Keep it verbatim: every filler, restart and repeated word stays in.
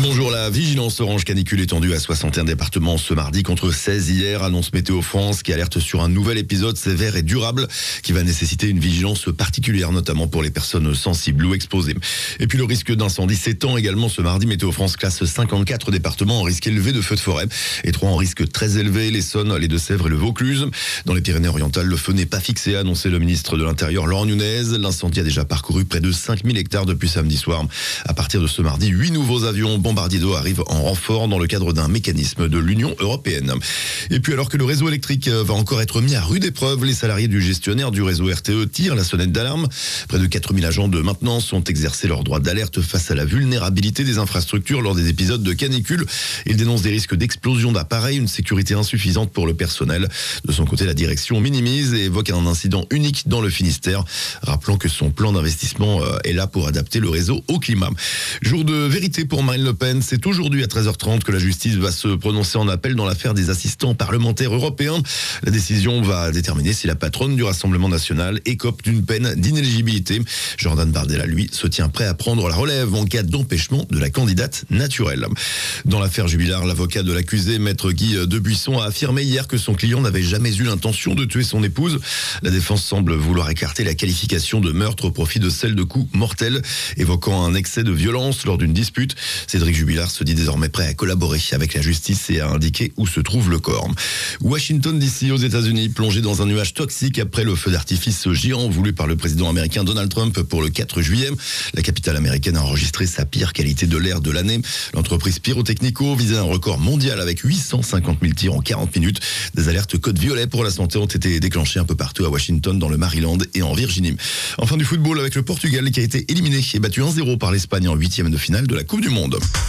Bonjour, la vigilance orange canicule étendue à soixante et un départements ce mardi contre seize hier, annonce Météo France qui alerte sur un nouvel épisode sévère et durable qui va nécessiter une vigilance particulière, notamment pour les personnes sensibles ou exposées. Et puis le risque d'incendie s'étend également ce mardi. Météo France classe cinquante-quatre départements en risque élevé de feux de forêt et trois en risque très élevé, l'Essonne, les Deux-Sèvres et le Vaucluse. Dans les Pyrénées-Orientales, le feu n'est pas fixé, a annoncé le ministre de l'Intérieur Laurent Nunez. L'incendie a déjà parcouru près de cinq mille hectares depuis samedi soir. À partir de ce mardi, huit nouveaux avions bombardiers d'eau arrivent en renfort dans le cadre d'un mécanisme de l'Union européenne. Et puis alors que le réseau électrique va encore être mis à rude épreuve, les salariés du gestionnaire du réseau R T E tirent la sonnette d'alarme. Près de quatre mille agents de maintenance ont exercé leur droit d'alerte face à la vulnérabilité des infrastructures lors des épisodes de canicule. Ils dénoncent des risques d'explosion d'appareils, une sécurité insuffisante pour le personnel. De son côté, la direction minimise et évoque un incident unique dans le Finistère, rappelant que son plan d'investissement est là pour adapter le réseau au climat. Jour de vérité pour Marine Le Pen, c'est aujourd'hui à treize heures trente que la justice va se prononcer en appel dans l'affaire des assistants parlementaires européens. La décision va déterminer si la patronne du Rassemblement national écope d'une peine d'inéligibilité. Jordan Bardella, lui, se tient prêt à prendre la relève en cas d'empêchement de la candidate naturelle. Dans l'affaire Jubilard, l'avocat de l'accusé, maître Guy Debuisson, a affirmé hier que son client n'avait jamais eu l'intention de tuer son épouse. La défense semble vouloir écarter la qualification de meurtre au profit de celle de coups mortels, évoquant un excès de violence lors d'une dispute. Cédric Jubilard se dit désormais prêt à collaborer avec la justice et à indiquer où se trouve le corps. Washington D C aux États-Unis, plongé dans un nuage toxique après le feu d'artifice géant voulu par le président américain Donald Trump pour le quatre juillet. La capitale américaine a enregistré sa pire qualité de l'air de l'année. L'entreprise Pyrotechnico visait un record mondial avec huit cent cinquante mille tirs en quarante minutes. Des alertes code violet pour la santé ont été déclenchées un peu partout à Washington, dans le Maryland et en Virginie. Enfin du football avec le Portugal qui a été éliminé et battu un zéro par l'Espagne en huitième de finale de la Coupe du Monde.